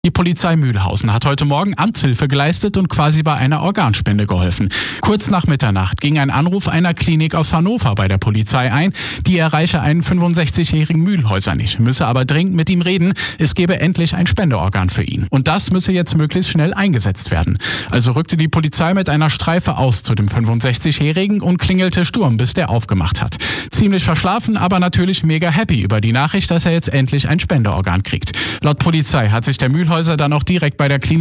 Die Polizei Mühlhausen hat heute Morgen Amtshilfe geleistet und quasi bei einer Organspende geholfen. Kurz nach Mitternacht ging ein Anruf einer Klinik aus Hannover bei der Polizei ein. Die erreiche einen 65-jährigen Mühlhäuser nicht, müsse aber dringend mit ihm reden. Es gebe endlich ein Spendeorgan für ihn. Und das müsse jetzt möglichst schnell eingesetzt werden. Also rückte die Polizei mit einer Streife aus zu dem 65-jährigen und klingelte Sturm, bis der aufgemacht hat. Ziemlich verschlafen, aber natürlich mega happy über die Nachricht, dass er jetzt endlich ein Spendeorgan kriegt. Laut Polizei hat sich der Mühlhäuser dann auch direkt bei der Klinik